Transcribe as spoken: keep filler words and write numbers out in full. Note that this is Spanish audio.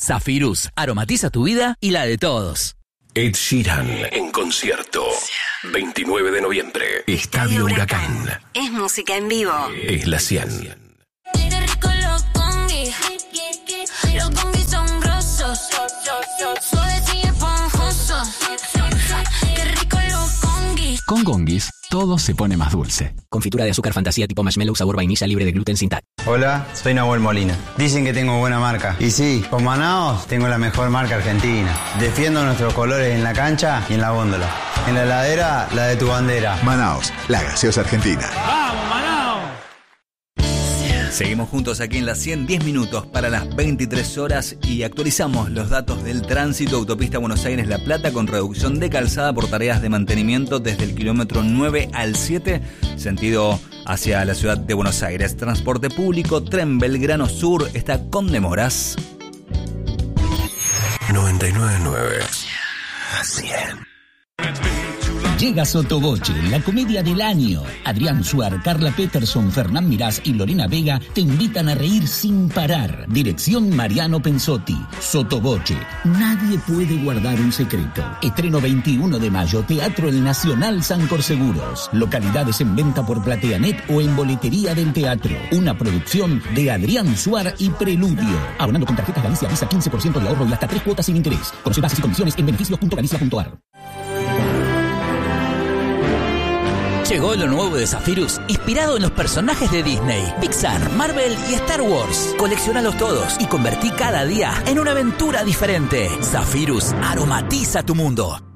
Zafirus aromatiza tu vida y la de todos. Ed Sheeran en concierto. veintinueve de noviembre. Estadio Huracán. Es música en vivo. Es la cien. Los congis son grosos, suaves y esponjosos. Qué rico los congis. Con Gongis, todo se pone más dulce. Confitura de azúcar fantasía tipo marshmallow sabor vainilla libre de gluten sin T A C. Hola, soy Nahuel Molina. Dicen que tengo buena marca. Y sí, con Manaos tengo la mejor marca argentina. Defiendo nuestros colores en la cancha y en la góndola. En la heladera, la de tu bandera. Manaos, la gaseosa argentina. ¡Vamos, Manaos! Seguimos juntos aquí en las cien, diez minutos para las veintitrés horas y actualizamos los datos del tránsito. Autopista Buenos Aires-La Plata con reducción de calzada por tareas de mantenimiento desde el kilómetro nueve al siete, sentido hacia la ciudad de Buenos Aires. Transporte público, tren Belgrano Sur está con demoras. noventa y nueve punto nueve. cien. Llega Sotoboche, la comedia del año. Adrián Suar, Carla Peterson, Fernán Mirás y Lorena Vega te invitan a reír sin parar. Dirección Mariano Pensotti. Sotoboche, nadie puede guardar un secreto. Estreno veintiuno de mayo, Teatro El Nacional Sancor Seguros. Localidades en venta por Plateanet o en boletería del teatro. Una producción de Adrián Suar y Preludio. Abonando con tarjetas Galicia Visa, quince por ciento de ahorro y hasta tres cuotas sin interés. Conoce bases y condiciones en beneficios punto galicia punto a r. Llegó lo nuevo de Zafirus, inspirado en los personajes de Disney, Pixar, Marvel y Star Wars. Coleccionalos todos y convertí cada día en una aventura diferente. Zafirus aromatiza tu mundo.